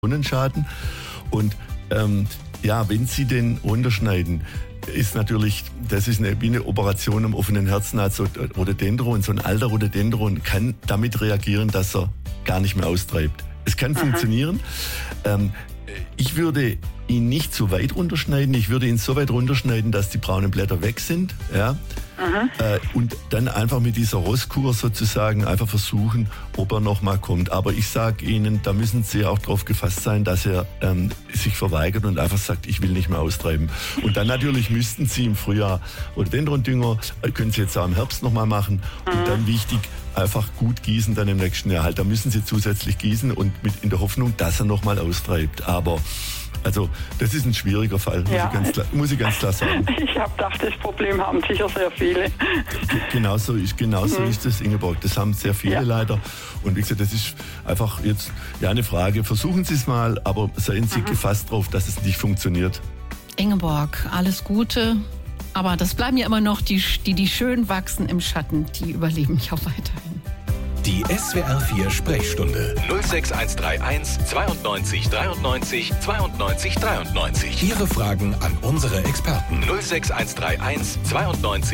Schaden. Und wenn Sie den runterschneiden, ist natürlich, das ist wie eine Operation am offenen Herzen. Also Rhododendron, so ein alter Rhododendron kann damit reagieren, dass er gar nicht mehr austreibt. Es kann funktionieren. Ich würde ihn nicht so weit runterschneiden. Ich würde ihn so weit runterschneiden, dass die braunen Blätter weg sind. Ja? Und dann einfach mit dieser Rosskur sozusagen einfach versuchen, ob er nochmal kommt. Aber ich sage Ihnen, da müssen Sie auch drauf gefasst sein, dass er sich verweigert und einfach sagt, ich will nicht mehr austreiben. Und dann natürlich müssten Sie im Frühjahr Rhododendron-Dünger, können Sie jetzt auch im Herbst nochmal machen. Und dann wichtig, einfach gut gießen dann im nächsten Jahr. Halt, da müssen Sie zusätzlich gießen und in der Hoffnung, dass er nochmal austreibt. Aber also das ist ein schwieriger Fall, muss ich ganz klar sagen. Ich habe gedacht, das Problem haben sicher sehr viele. Genauso ist das, Ingeborg. Das haben sehr viele leider. Und wie gesagt, das ist einfach jetzt eine Frage. Versuchen Sie es mal, aber seien Sie gefasst drauf, dass es nicht funktioniert. Ingeborg, alles Gute. Aber das bleiben ja immer noch die schön wachsen im Schatten. Die überleben ja auch weiterhin. Die SWR 4 Sprechstunde 06131 92 93 92 93. Ihre Fragen an unsere Experten 06131 92